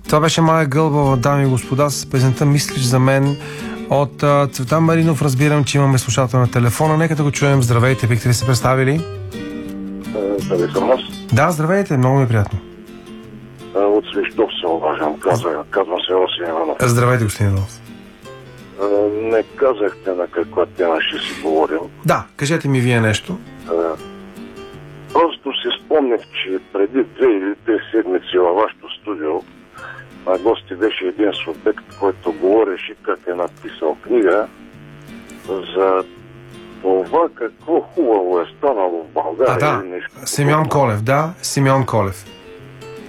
Това беше Мая Гълбова, дами и господа, с песента "Мислиш за мен" от Цветан Маринов. Разбирам, че имаме слушател на телефона. Нека да го чуем. Здравейте, бихте ли се представили? Дали съм аз? Да, здравейте, много ми е приятно. От Свищов се обаждам. Казвам се Росен Иванов. Здравейте, господин Иванов. Не казахте на каква тема ще си говорим. Да, кажете ми вие нещо. Просто си спомнях, че преди 2 или 3 седмици във вашето студио на гости беше един субект, който говореше как е написал книга за това какво хубаво е станало в България. Да, Симеон Колев, да, Симеон Колев.